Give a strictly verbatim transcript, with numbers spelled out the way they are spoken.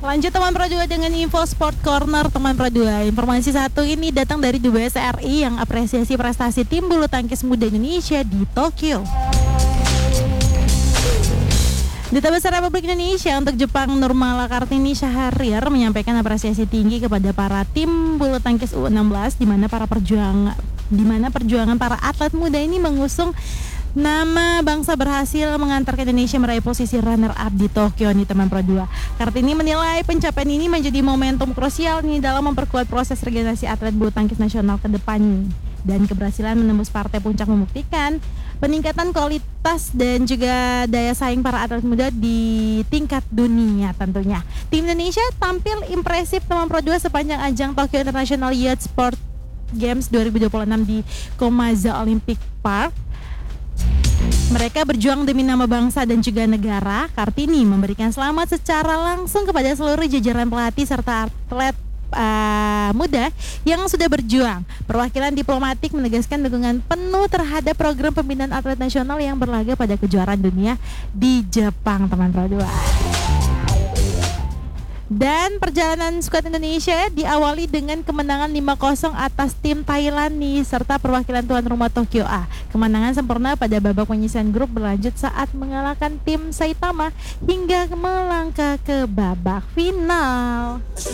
Lanjut teman Pro dua dengan info Sport Corner teman Pro dua. Informasi satu ini datang dari D B S R I yang apresiasi prestasi tim bulu tangkis muda Indonesia di Tokyo. Duta Besar Republik Indonesia untuk Jepang Nurmala Kartini Syahrir menyampaikan apresiasi tinggi kepada para tim bulu tangkis U enam belas di mana para perjuangan di mana perjuangan para atlet muda ini mengusung nama bangsa berhasil mengantarkan Indonesia meraih posisi runner up di Tokyo nih teman Pro dua. Kartini menilai pencapaian ini menjadi momentum krusial nih dalam memperkuat proses regenerasi atlet bulu tangkis nasional ke depan dan keberhasilan menembus partai puncak membuktikan peningkatan kualitas dan juga daya saing para atlet muda di tingkat dunia tentunya. Tim Indonesia tampil impresif teman Pro dua sepanjang ajang Tokyo International Youth Sport Games dua ribu dua puluh enam di Komaza Olympic Park. Mereka berjuang demi nama bangsa dan juga negara. Kartini memberikan selamat secara langsung kepada seluruh jajaran pelatih serta atlet uh, muda yang sudah berjuang. Perwakilan diplomatik menegaskan dukungan penuh terhadap program pembinaan atlet nasional yang berlaga pada kejuaraan dunia di Jepang, teman Pro dua. Dan perjalanan skuad Indonesia diawali dengan kemenangan lima kosong atas tim Thailand nih, serta perwakilan tuan rumah Tokyo A. Kemenangan sempurna pada babak penyisihan grup berlanjut saat mengalahkan tim Saitama hingga melangkah ke babak final.